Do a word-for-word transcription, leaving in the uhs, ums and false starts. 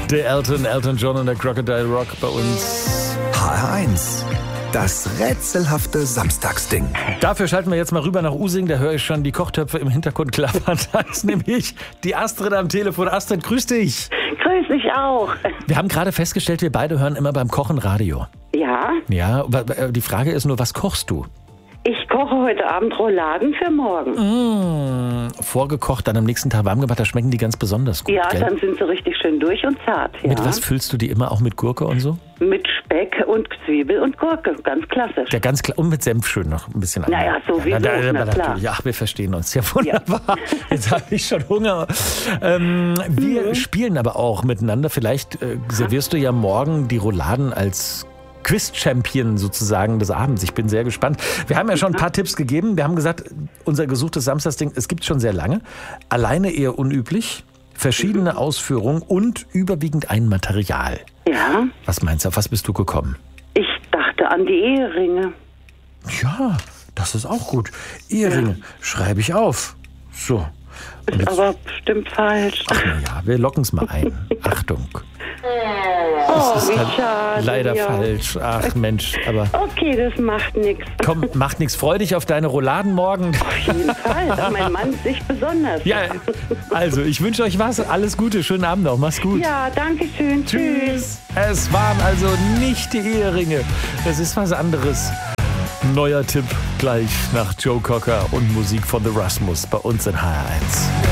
Der Elton, Elton John und der Crocodile Rock bei uns. H R eins. Das rätselhafte Samstagsding. Dafür schalten wir jetzt mal rüber nach Using. Da höre ich schon die Kochtöpfe im Hintergrund klappern. Da ist nämlich die Astrid am Telefon. Astrid, grüß dich. Grüß dich auch. Wir haben gerade festgestellt, wir beide hören immer beim Kochen Radio. Ja, Ja, die Frage ist nur, was kochst du? ich koche heute Abend Rouladen für morgen. Mmh, vorgekocht, dann am nächsten Tag warm gemacht, da schmecken die ganz besonders gut, Ja, gell? dann sind sie richtig schön durch und zart. Ja. Mit was füllst du die immer, auch mit Gurke und so? Mit Speck und Zwiebel und Gurke, ganz klassisch. Ja, ganz klar. Und mit Senf schön noch ein bisschen. Naja, sowieso, ja, da, da, na natürlich. klar. Ja, wir verstehen uns. Ja, wunderbar. Jetzt habe ich schon Hunger. Ähm, wir Mhm. spielen aber auch miteinander. Vielleicht äh, servierst du ja morgen die Rouladen als Quiz-Champion sozusagen des Abends. Ich bin sehr gespannt. Wir haben ja schon ein paar Tipps gegeben. Wir haben gesagt, unser gesuchtes Samstagsding, es gibt schon sehr lange. Alleine eher unüblich, verschiedene Ausführungen und überwiegend ein Material. Ja, Was meinst du, auf was bist du gekommen? ich dachte an die Eheringe. Ja, das ist auch gut. Eheringe schreibe ich auf. So. Und Ist jetzt, aber bestimmt falsch. ach na ja, wir locken es mal ein. Achtung. Oh, Das ist wie halt schade. leider ja. falsch. Ach Mensch, aber Okay, das macht nichts. komm, macht nichts. Freu dich auf deine Rouladen morgen. Auf jeden Fall. Aber mein Mann sich besonders. Ja, also ich wünsche euch was. Alles Gute, schönen Abend noch. Mach's gut. Ja, danke schön. Tschüss. Es waren also nicht die Eheringe. Es ist was anderes. Neuer Tipp gleich nach Joe Cocker und Musik von The Rasmus bei uns in H R eins.